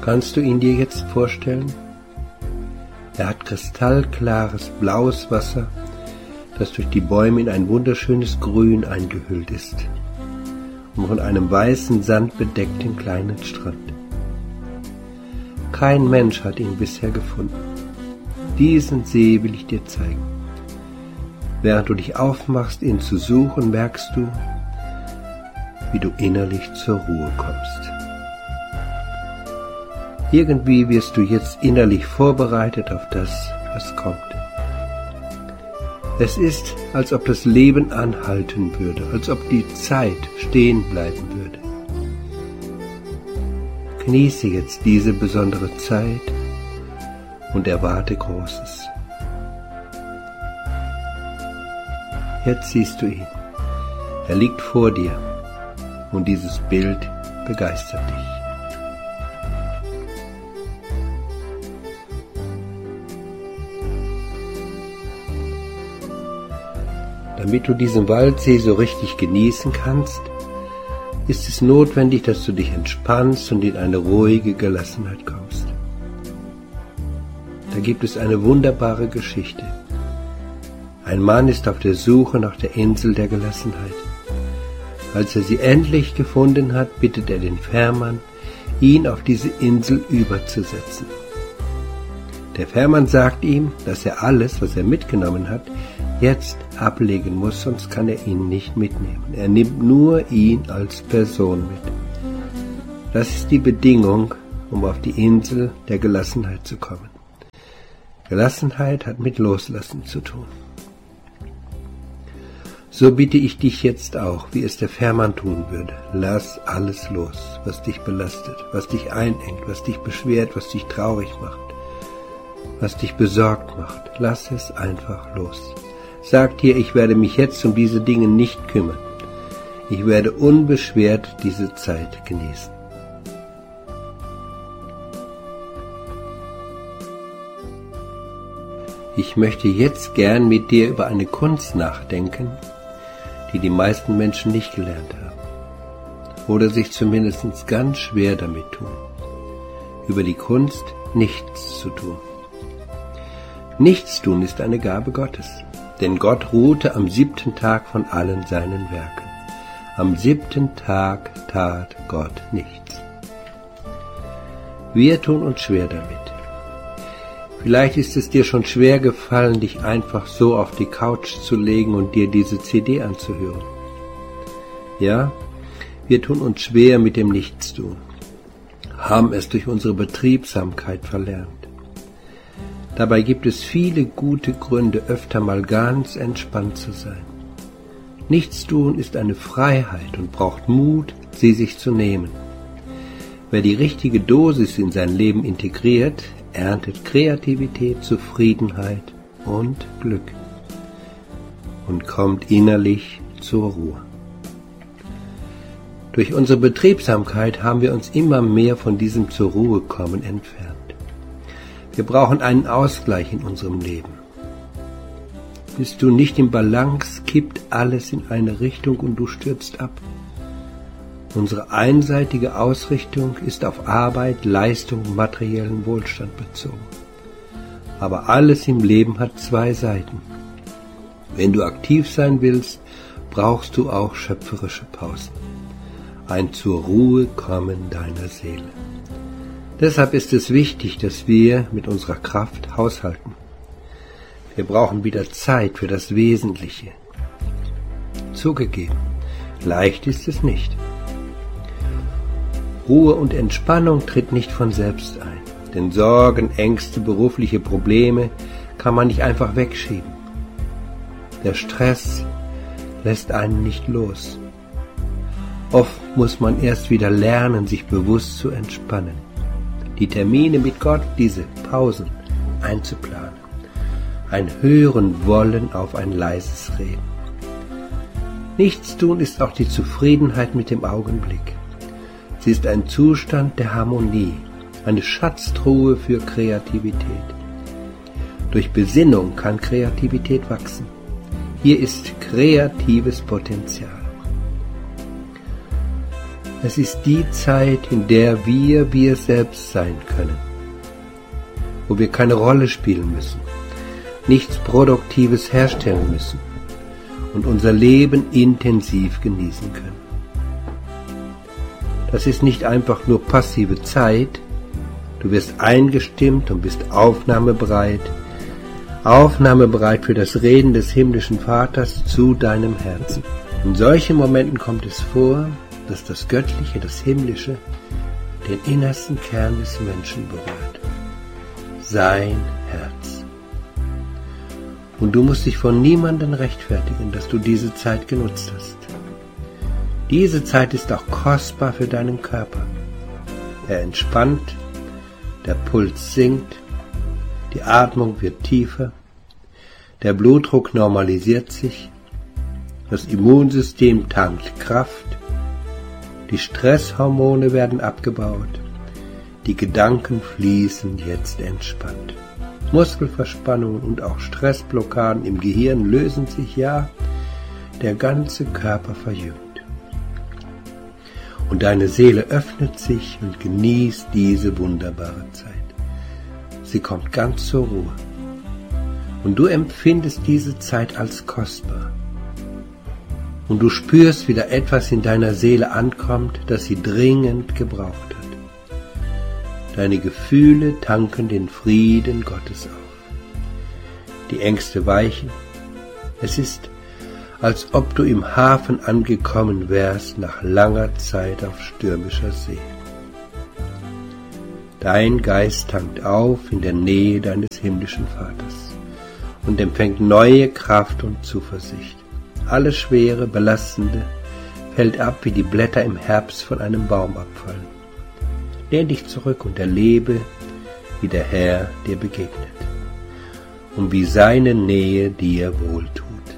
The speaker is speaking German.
Kannst du ihn dir jetzt vorstellen? Er hat kristallklares blaues Wasser, das durch die Bäume in ein wunderschönes Grün eingehüllt ist und von einem weißen Sand bedeckten kleinen Strand. Kein Mensch hat ihn bisher gefunden. Diesen See will ich dir zeigen. Während du dich aufmachst, ihn zu suchen, merkst du, wie du innerlich zur Ruhe kommst. Irgendwie wirst du jetzt innerlich vorbereitet auf das, was kommt. Es ist, als ob das Leben anhalten würde, als ob die Zeit stehen bleiben würde. Genieße jetzt diese besondere Zeit und erwarte Großes. Jetzt siehst du ihn. Er liegt vor dir und dieses Bild begeistert dich. Damit du diesen Waldsee so richtig genießen kannst, ist es notwendig, dass du dich entspannst und in eine ruhige Gelassenheit kommst. Da gibt es eine wunderbare Geschichte. Ein Mann ist auf der Suche nach der Insel der Gelassenheit. Als er sie endlich gefunden hat, bittet er den Fährmann, ihn auf diese Insel überzusetzen. Der Fährmann sagt ihm, dass er alles, was er mitgenommen hat, jetzt ablegen muss, sonst kann er ihn nicht mitnehmen. Er nimmt nur ihn als Person mit. Das ist die Bedingung, um auf die Insel der Gelassenheit zu kommen. Gelassenheit hat mit Loslassen zu tun. So bitte ich dich jetzt auch, wie es der Fährmann tun würde. Lass alles los, was dich belastet, was dich einengt, was dich beschwert, was dich traurig macht, was dich besorgt macht. Lass es einfach los. Sag dir, ich werde mich jetzt um diese Dinge nicht kümmern. Ich werde unbeschwert diese Zeit genießen. Ich möchte jetzt gern mit dir über eine Kunst nachdenken, die die meisten Menschen nicht gelernt haben oder sich zumindest ganz schwer damit tun. Über die Kunst, nichts zu tun. Nichts tun ist eine Gabe Gottes. Denn Gott ruhte am 7. Tag von allen seinen Werken. Am 7. Tag tat Gott nichts. Wir tun uns schwer damit. Vielleicht ist es dir schon schwer gefallen, dich einfach so auf die Couch zu legen und dir diese CD anzuhören. Ja, wir tun uns schwer mit dem Nichtstun, haben es durch unsere Betriebsamkeit verlernt. Dabei gibt es viele gute Gründe, öfter mal ganz entspannt zu sein. Nichtstun ist eine Freiheit und braucht Mut, sie sich zu nehmen. Wer die richtige Dosis in sein Leben integriert, erntet Kreativität, Zufriedenheit und Glück und kommt innerlich zur Ruhe. Durch unsere Betriebsamkeit haben wir uns immer mehr von diesem zur Ruhe kommen entfernt. Wir brauchen einen Ausgleich in unserem Leben. Bist du nicht im Balance, kippt alles in eine Richtung und du stürzt ab. Unsere einseitige Ausrichtung ist auf Arbeit, Leistung, materiellen Wohlstand bezogen. Aber alles im Leben hat zwei Seiten. Wenn du aktiv sein willst, brauchst du auch schöpferische Pausen. Ein zur Ruhe kommen deiner Seele. Deshalb ist es wichtig, dass wir mit unserer Kraft haushalten. Wir brauchen wieder Zeit für das Wesentliche. Zugegeben, leicht ist es nicht. Ruhe und Entspannung tritt nicht von selbst ein, denn Sorgen, Ängste, berufliche Probleme kann man nicht einfach wegschieben. Der Stress lässt einen nicht los. Oft muss man erst wieder lernen, sich bewusst zu entspannen. Die Termine mit Gott, diese Pausen einzuplanen. Ein Hören wollen auf ein leises Reden. Nichtstun ist auch die Zufriedenheit mit dem Augenblick. Sie ist ein Zustand der Harmonie, eine Schatztruhe für Kreativität. Durch Besinnung kann Kreativität wachsen. Hier ist kreatives Potenzial. Es ist die Zeit, in der wir selbst sein können, wo wir keine Rolle spielen müssen, nichts Produktives herstellen müssen und unser Leben intensiv genießen können. Das ist nicht einfach nur passive Zeit, du wirst eingestimmt und bist aufnahmebereit für das Reden des himmlischen Vaters zu deinem Herzen. In solchen Momenten kommt es vor, dass das Göttliche, das Himmlische, den innersten Kern des Menschen berührt. Sein Herz. Und du musst dich von niemandem rechtfertigen, dass du diese Zeit genutzt hast. Diese Zeit ist auch kostbar für deinen Körper. Er entspannt, der Puls sinkt, die Atmung wird tiefer, der Blutdruck normalisiert sich, das Immunsystem tankt Kraft, die Stresshormone werden abgebaut, die Gedanken fließen jetzt entspannt. Muskelverspannungen und auch Stressblockaden im Gehirn lösen sich, ja, der ganze Körper verjüngt. Und deine Seele öffnet sich und genießt diese wunderbare Zeit. Sie kommt ganz zur Ruhe. Und du empfindest diese Zeit als kostbar. Und du spürst, wie da etwas in deiner Seele ankommt, das sie dringend gebraucht hat. Deine Gefühle tanken den Frieden Gottes auf. Die Ängste weichen. Es ist, als ob du im Hafen angekommen wärst nach langer Zeit auf stürmischer See. Dein Geist tankt auf in der Nähe deines himmlischen Vaters und empfängt neue Kraft und Zuversicht. Alles Schwere, Belastende fällt ab, wie die Blätter im Herbst von einem Baum abfallen. Lehn dich zurück und erlebe, wie der Herr dir begegnet und wie seine Nähe dir wohltut.